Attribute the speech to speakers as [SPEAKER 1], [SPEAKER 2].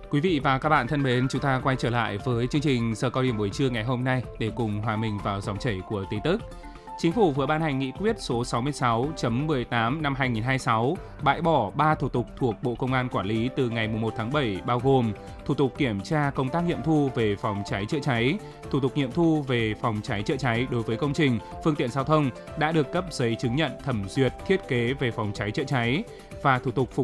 [SPEAKER 1] Quý vị và các bạn thân mến, chúng ta quay trở lại với chương trình Giờ cao điểm buổi trưa ngày hôm nay để cùng hòa mình vào dòng chảy của tin tức. Chính phủ vừa ban hành nghị quyết số 66.18 năm 2026 bãi bỏ 3 thủ tục thuộc Bộ Công an quản lý từ ngày 1 tháng 7 bao gồm thủ tục kiểm tra công tác nghiệm thu về phòng cháy chữa cháy, thủ tục nghiệm thu về phòng cháy chữa cháy đối với công trình, phương tiện giao thông đã được cấp giấy chứng nhận thẩm duyệt thiết kế về phòng cháy chữa cháy và thủ tục phục